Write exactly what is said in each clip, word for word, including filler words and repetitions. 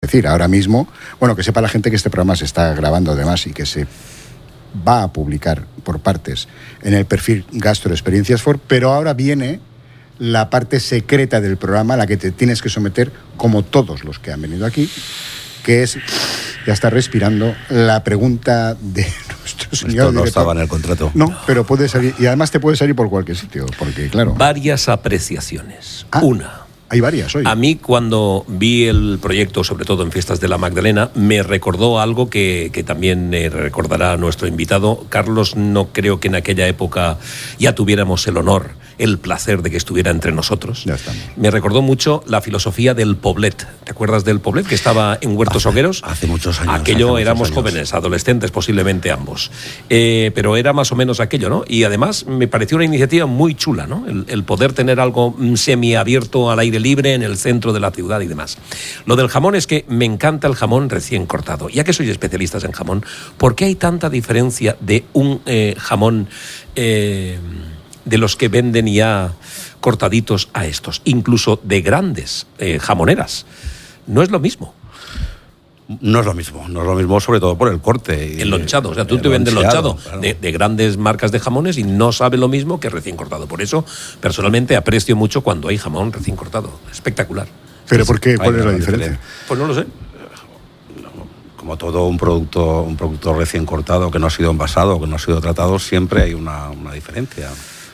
decir, ahora mismo, bueno, que sepa la gente que este programa se está grabando además y que se va a publicar por partes en el perfil Gastro Experiencias Ford, pero ahora viene la parte secreta del programa a la que te tienes que someter, como todos los que han venido aquí, que es, ya está respirando, la pregunta de nuestro señor Esto no director. estaba en el contrato. No, pero puede salir, y además te puede salir por cualquier sitio, porque claro. Varias apreciaciones. Ah, Una. Hay varias hoy. A mí, cuando vi el proyecto, sobre todo en Fiestas de la Magdalena, me recordó algo que, que también eh, recordará a nuestro invitado. Carlos, no creo que en aquella época ya tuviéramos el honor, el placer de que estuviera entre nosotros. Ya estamos. Me recordó mucho la filosofía del Poblet. ¿Te acuerdas del Poblet, que estaba en Huertos Hace- Hogueros? hace muchos años, Aquello hace muchos éramos años. jóvenes, adolescentes posiblemente ambos. Eh, pero era más o menos aquello, ¿no? Y además me pareció una iniciativa muy chula, ¿no? El, el poder tener algo mm, semiabierto al aire libre en el centro de la ciudad y demás. Lo del jamón es que me encanta el jamón recién cortado. Ya que sois especialistas en jamón, ¿por qué hay tanta diferencia de un eh, jamón eh, de los que venden ya cortaditos a estos? Incluso de grandes eh, jamoneras. No es lo mismo. No es lo mismo, no es lo mismo, sobre todo por el corte. y- El lonchado, o sea, tú el te vendes lonchado claro. de, de grandes marcas de jamones y no sabe lo mismo que recién cortado. Por eso, personalmente, aprecio mucho cuando hay jamón recién cortado. Espectacular. ¿Pero por qué? ¿Cuál Hay es la una diferencia? Pues no lo sé. Como todo un producto, un producto recién cortado que no ha sido envasado, que no ha sido tratado, siempre hay una, una diferencia.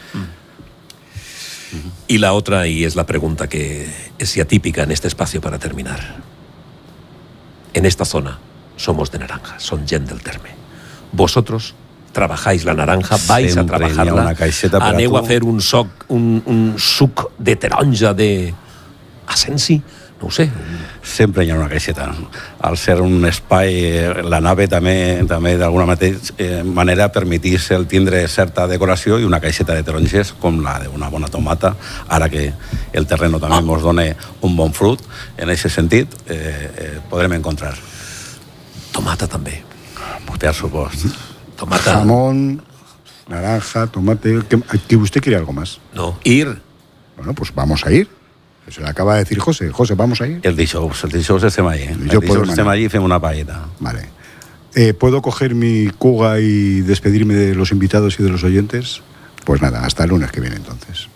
Y la otra, y es la pregunta que es ya típica en este espacio para terminar. En esta zona somos de naranja, son gent del terme. Vosotros trabajáis la naranja, vais Sempre a n'hi ha trabajarla, una caixeta per a aneu tu. a fer un, soc, un, un suc de taronja de Asensi, no ho sé. Sempre hi ha una caixeta. Al ser un espai, eh, la nave també, també d'alguna mateix, eh, manera permetís el tindre certa decoració i una caixeta de tarongers com la d'una bona tomata, ara que el terreno també ens dona un bon fruit, en aquest sentit eh, eh, podrem encontrar. Tomata també. Per supost. Tomata. Jamón, naranja, tomate. ¿Qué- que ¿Usted quiere algo más? No. Ir. Bueno, pues vamos a ir. Se lo acaba de decir José. José, ¿vamos a ir? El dijous, el dijous estem allí. El Jo puedo dijous estem manar. allí i fem una paella. Vale. Eh, ¿Puedo coger mi cuga y despedirme de los invitados y de los oyentes? Pues nada, hasta el lunes que viene entonces.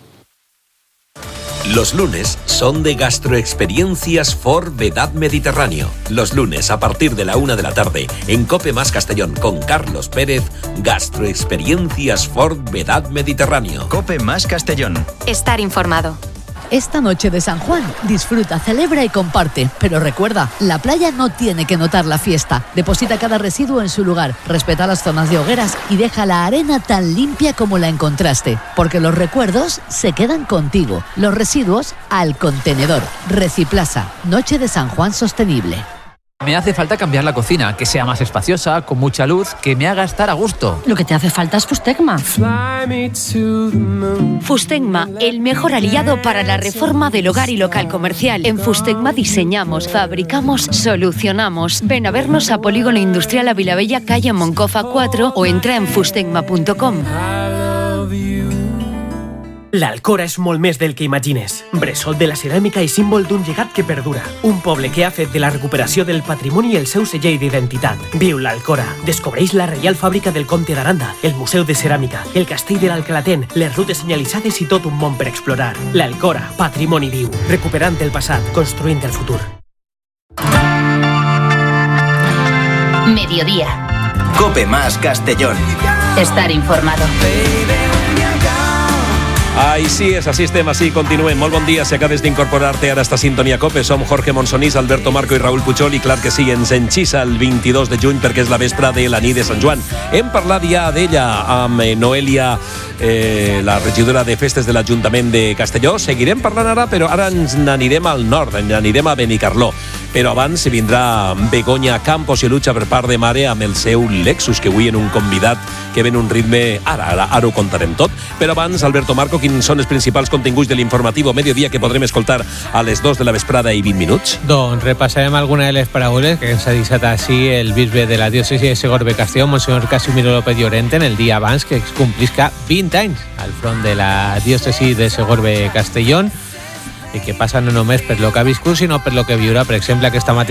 Los lunes son de Gastroexperiencias Ford Vedad Mediterráneo. Los lunes a partir de la una de la tarde en Cope Más Castellón con Carlos Pérez, Gastroexperiencias Ford Vedad Mediterráneo. Cope Más Castellón. Estar informado. Esta noche de San Juan, disfruta, celebra y comparte. Pero recuerda, la playa no tiene que notar la fiesta. Deposita cada residuo en su lugar, respeta las zonas de hogueras y deja la arena tan limpia como la encontraste. Porque los recuerdos se quedan contigo. Los residuos al contenedor. Reciplaza, Noche de San Juan Sostenible. Me hace falta cambiar la cocina, que sea más espaciosa, con mucha luz, que me haga estar a gusto. Lo que te hace falta es Fustegma. Fustegma, el mejor aliado para la reforma del hogar y local comercial. En Fustegma diseñamos, fabricamos, solucionamos. Ven a vernos a Polígono Industrial Avilabella, calle Moncofa cuatro o entra en fustegma punto com. L'Alcora és molt més del que imagines. Bressol de la ceràmica i símbol d'un llegat que perdura. Un poble que ha fet de la recuperació del patrimoni el seu segell d'identitat. Viu l'Alcora. Descobreix la Reial Fàbrica del Comte d'Aranda, el Museu de Ceràmica, el Castell de l'Alcalatén, les rutes senyalitzades i tot un món per explorar. L'Alcora, patrimoni viu. Recuperant el passat, construint el futur. Mediodía. Cope Más Castellón. Estar informado. Ai, sí, és així, estem així, continuem. Molt bon dia, si acabes d'incorporar-te ara a esta sintonia COPE. Som Jorge Monsonís, Alberto Marco i Raúl Puchol, i clar que sí, ens enxissa el vint-i-dos de juny perquè és la vespra de la nit de Sant Joan. Hem parlat ja d'ella amb Noelia, eh, la regidora de festes de l'Ajuntament de Castelló. Seguirem parlant ara, però ara ens n'anirem al nord, ens n'anirem a Benicarló. Però abans vindrà Begoña Campos i Lucha per part de mare amb el seu Lexus, que avui en un convidat que ven un ritme... Ara, ara, ara ho contarem tot. Però abans, Alberto Marco, quins són els principals continguts de l'informatiu Mediodía que podrem escoltar a les dos de la vesprada i vint minuts? Doncs repassarem alguna de les paraules que ens ha deixat així el bisbe de la diòcesi de Segorbe-Castelló, Monsenyor Casimiro López Llorente, en el dia abans que es complisca vint anys al front de la diòcesi de Segorbe-Castelló. i que passa no només per lo que ha viscut, sinó per lo que viurà, per exemple, aquesta mateixa